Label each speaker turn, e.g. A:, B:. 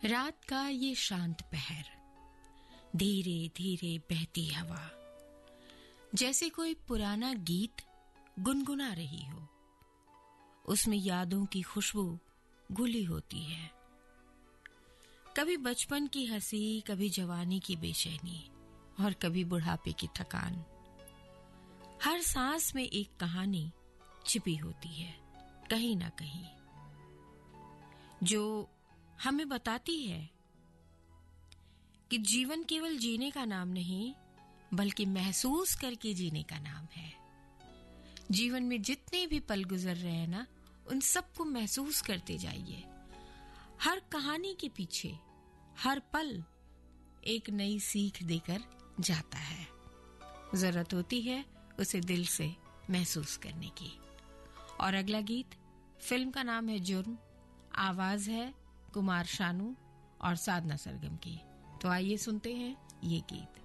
A: रात का ये शांत पहर, धीरे धीरे बहती हवा, जैसे कोई पुराना गीत गुनगुना रही हो। उसमें यादों की खुशबू घुली होती है। कभी बचपन की हंसी, कभी जवानी की बेचैनी और कभी बुढ़ापे की थकान। हर सांस में एक कहानी छिपी होती है, कहीं ना कहीं, जो हमें बताती है कि जीवन केवल जीने का नाम नहीं, बल्कि महसूस करके जीने का नाम है। जीवन में जितने भी पल गुजर रहे हैं ना, उन सबको महसूस करते जाइए। हर कहानी के पीछे हर पल एक नई सीख देकर जाता है। जरूरत होती है उसे दिल से महसूस करने की। और अगला गीत, फिल्म का नाम है जुर्म, आवाज है कुमार शानू और साधना सरगम की। तो आइए सुनते हैं ये गीत।